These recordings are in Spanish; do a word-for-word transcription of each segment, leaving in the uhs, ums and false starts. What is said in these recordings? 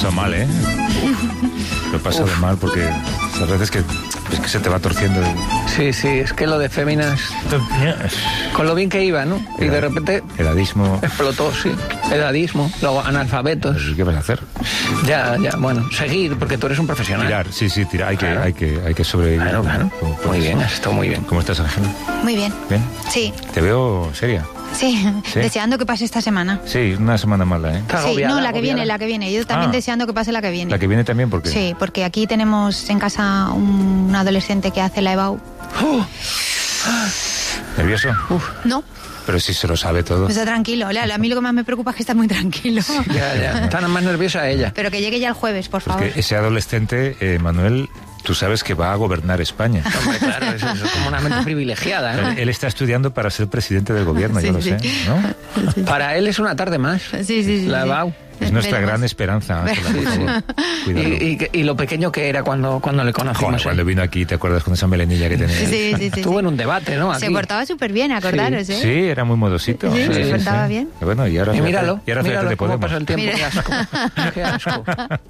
pasado mal, ¿eh? Lo he pasado Uf. mal porque a veces que, es que se te va torciendo. El... Sí, sí, es que lo de féminas... Con lo bien que iba, ¿no? Y de repente... Edadismo. Explotó, sí. Edadismo, luego analfabetos. ¿Qué vas a hacer? Ya, ya, bueno, seguir, porque tú eres un profesional. Tirar, sí, sí, tirar. Hay, claro. que, hay, que, hay que sobrevivir. Claro, claro. Muy bien, has estado muy bien. ¿Cómo estás, Ángela? Muy bien. ¿Bien? Sí. Te veo seria. Sí, ¿Sí? deseando que pase esta semana. Sí, una semana mala, ¿eh? Sí, agobiada, no, la que agobiada. viene, la que viene. Yo también ah, deseando que pase la que viene. ¿La que viene también? ¿Por qué? Sí, porque aquí tenemos en casa un adolescente que hace la E B A U. Uh. ¿Nervioso? Uf. No. Pero si se lo sabe todo. Está tranquilo. A mí lo que más me preocupa es que está muy tranquilo. Sí, ya, ya. Está más nerviosa ella. Pero que llegue ya el jueves, por favor. Porque ese adolescente, eh, Manuel... Tú sabes que va a gobernar España. Hombre, claro, eso, eso es como una mente privilegiada, ¿no? Él, él está estudiando para ser presidente del gobierno, sí, yo lo sí. sé, ¿no? Sí, sí. Para él es una tarde más. Sí, sí, sí. La E B A U. Es nuestra Veremos. gran esperanza, Ángela, por favor. Y, y, y lo pequeño que era cuando, cuando le conocimos. Joder, cuando vino aquí, ¿te acuerdas con esa melenilla que tenía? Sí, sí, sí. Estuvo sí. en un debate, ¿no? Aquí. Se portaba súper bien, acordaros, sí. ¿eh? Sí, era muy modosito. Sí, sí se sí, portaba sí. bien. Y bueno, y ahora y míralo, y ahora míralo de cómo Podemos. pasa el tiempo. Mira. Qué asco. Qué asco.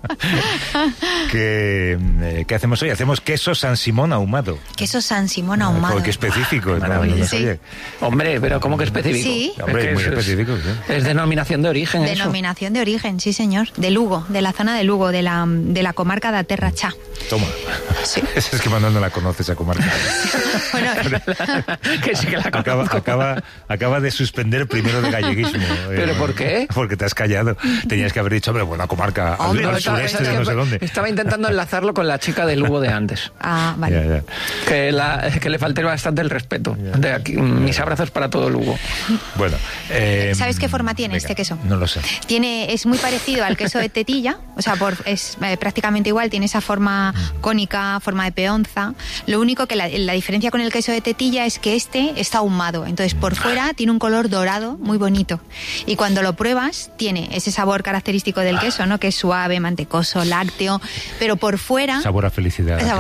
¿Qué, eh, ¿Qué hacemos hoy? Hacemos queso San Simón ahumado. Queso San Simón ahumado. Qué específico. Ah, no, no, no, sí. oye. Hombre, pero ¿cómo que específico? Sí. Hombre, es que muy es, específico. Es, es denominación de origen. Denominación eso. de origen, sí, señor. De Lugo, de la zona de Lugo, de la, de la comarca de Terra Cha. Toma. Sí. Es que Manuel no la conoce esa comarca. Bueno, que sí que la acaba, acaba, acaba de suspender primero de galleguismo. ¿Pero eh, por qué? Porque te has callado. Tenías que haber dicho, hombre, buena comarca al, hombre, al no, sureste es de no sé dónde. Estaba intentando enlazarlo con la chica de Lugo de antes. Ah, vale. Ya, ya. Que, la, que le falté bastante el respeto. De aquí, mis abrazos para todo Lugo. Bueno. Eh, ¿Sabes qué forma tiene venga, este queso? No lo sé. Tiene, es muy parecido al queso de tetilla, o sea, por, es eh, prácticamente igual, tiene esa forma cónica, forma de peonza. Lo único que la, la diferencia con el queso de tetilla es que este está ahumado, entonces por fuera tiene un color dorado muy bonito. Y cuando lo pruebas, tiene ese sabor característico del queso, ¿no? Que es suave, mantecoso, lácteo, pero por fuera... Sabor a felicidad.